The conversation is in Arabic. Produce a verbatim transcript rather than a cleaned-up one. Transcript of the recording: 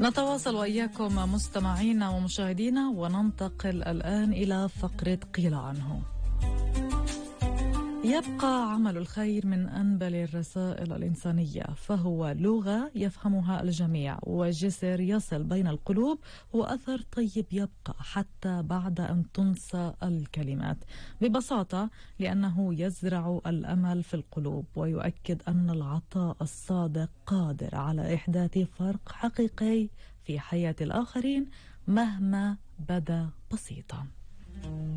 نتواصل وإياكم مستمعينا ومشاهدينا وننتقل الآن إلى فقرة قيل عنه. يبقى عمل الخير من أنبل الرسائل الإنسانية، فهو لغة يفهمها الجميع وجسر يصل بين القلوب وأثر طيب يبقى حتى بعد أن تنسى الكلمات، ببساطة لأنه يزرع الأمل في القلوب ويؤكد أن العطاء الصادق قادر على إحداث فرق حقيقي في حياة الآخرين مهما بدا بسيطا.